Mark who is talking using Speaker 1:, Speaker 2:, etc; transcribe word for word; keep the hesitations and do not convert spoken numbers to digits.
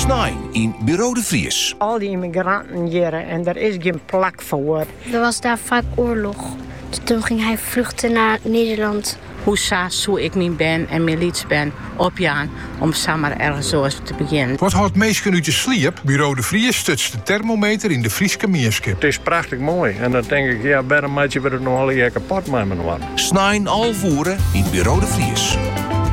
Speaker 1: Snij in Bureau de Vries.
Speaker 2: Al die immigranten hier en er is geen plek voor.
Speaker 3: Er was daar vaak oorlog. Dus toen ging hij vluchten naar Nederland.
Speaker 4: Hoe saas hoe ik mijn ben en mijn lieds ben opjaan om samen ergens zo te beginnen.
Speaker 5: Wat houdt meestal uit de sliep? Bureau de Vries stutst de thermometer in de Frieske Meerskip.
Speaker 6: Het is prachtig mooi. En dan denk ik, ja, waarom maak je het nog al hier kapot met me worden?
Speaker 1: Snij al voeren in Bureau de Vries.